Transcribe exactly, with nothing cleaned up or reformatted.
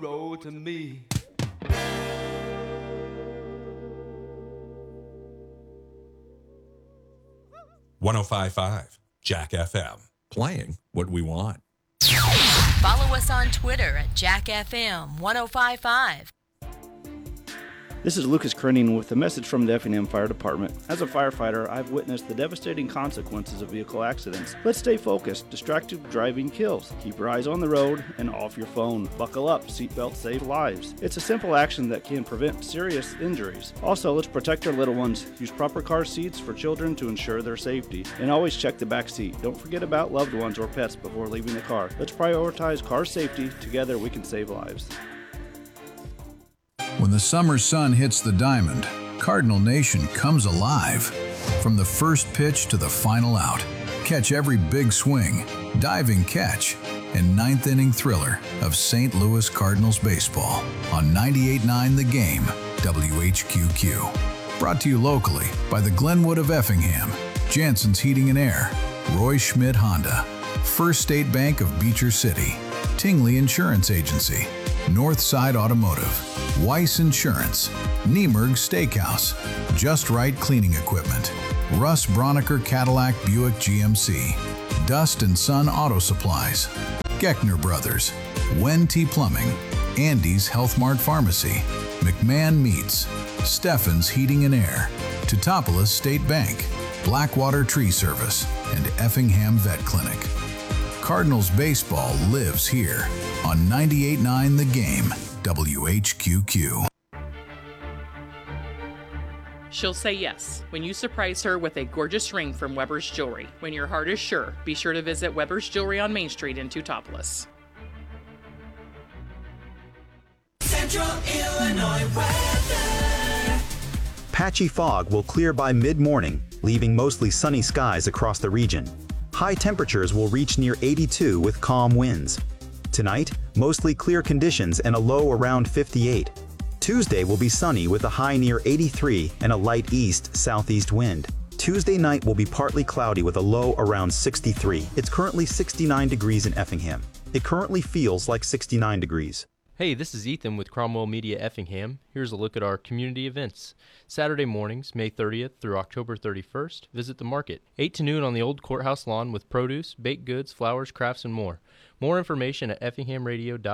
road to me. one oh five point five Jack F M. Playing what we want. Follow us on Twitter at Jack F M one oh five point five. This is Lucas Krenning with a message from the Effingham Fire Department. As a firefighter, I've witnessed the devastating consequences of vehicle accidents. Let's stay focused. Distracted driving kills. Keep your eyes on the road and off your phone. Buckle up. Seatbelts save lives. It's a simple action that can prevent serious injuries. Also, let's protect our little ones. Use proper car seats for children to ensure their safety. And always check the back seat. Don't forget about loved ones or pets before leaving the car. Let's prioritize car safety. Together we can save lives. When the summer sun hits the diamond, Cardinal Nation comes alive. From the first pitch to the final out, catch every big swing, diving catch, and ninth inning thriller of Saint Louis Cardinals baseball on ninety-eight point nine The Game, W H Q Q. Brought to you locally by the Glenwood of Effingham, Jansen's Heating and Air, Roy Schmidt Honda, First State Bank of Beecher City, Tingley Insurance Agency, Northside Automotive, Weiss Insurance, Niemerg Steakhouse, Just Right Cleaning Equipment, Russ Broniker Cadillac Buick G M C, Dust and Son Auto Supplies, Geckner Brothers, Wen T Plumbing, Andy's Health Mart Pharmacy, McMahon Meats, Steffen's Heating and Air, Teutopolis State Bank, Blackwater Tree Service, and Effingham Vet Clinic. Cardinals baseball lives here on ninety-eight point nine The Game, W H Q Q. She'll say yes when you surprise her with a gorgeous ring from Weber's Jewelry. When your heart is sure, be sure to visit Weber's Jewelry on Main Street in Teutopolis. Central Illinois weather. Patchy fog will clear by mid-morning, leaving mostly sunny skies across the region. High temperatures will reach near eighty-two with calm winds. Tonight, mostly clear conditions and a low around fifty-eight. Tuesday will be sunny with a high near eighty-three and a light east-southeast wind. Tuesday night will be partly cloudy with a low around sixty-three. It's currently sixty-nine degrees in Effingham. It currently feels like sixty-nine degrees. Hey, this is Ethan with Cromwell Media Effingham. Here's a look at our community events. Saturday mornings, May thirtieth through October thirty-first, visit the market. eight to noon on the old courthouse lawn with produce, baked goods, flowers, crafts, and more. More information at effingham radio dot com.